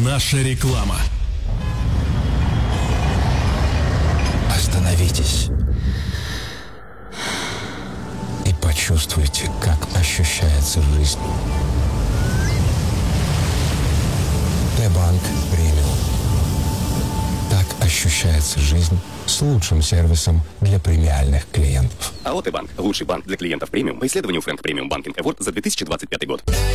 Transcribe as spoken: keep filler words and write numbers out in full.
Наша реклама. Остановитесь и почувствуйте, как ощущается жизнь. Т-банк премиум. Так ощущается жизнь с лучшим сервисом для премиальных клиентов. АО «Т-банк» – лучший банк для клиентов премиум по исследованию Frank Premium Banking Award за две тысячи двадцать пятый год.